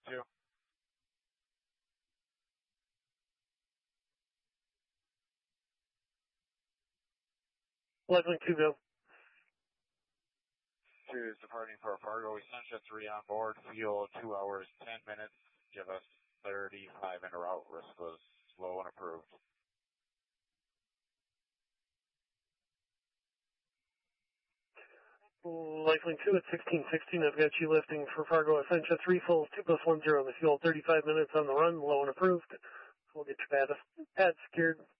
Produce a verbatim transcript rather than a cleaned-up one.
two. Lifelink two, go. Two is departing for Fargo. Essentia three on board. Fuel two hours, ten minutes. Give us thirty-five en route. Risk was low and approved. Lifelink two at sixteen sixteen. I've got you lifting for Fargo Essentia three, full two plus one zero on the fuel. thirty-five minutes on the run, low and approved. We'll get your pad, pad secured.